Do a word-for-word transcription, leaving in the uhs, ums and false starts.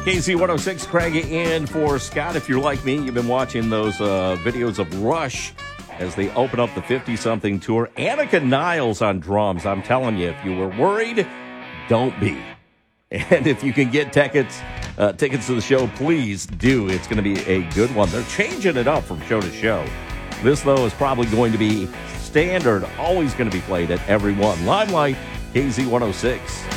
K Z one oh six, Craig in for Scott. If you're like me, you've been watching those uh, videos of Rush as they open up the fifty-something tour. Annika Niles on drums. I'm telling you, if you were worried, don't be. And if you can get tickets, uh, tickets to the show, please do. It's going to be a good one. They're changing it up from show to show. This, though, is probably going to be standard, always going to be played at every one. Limelight, K Z one oh six.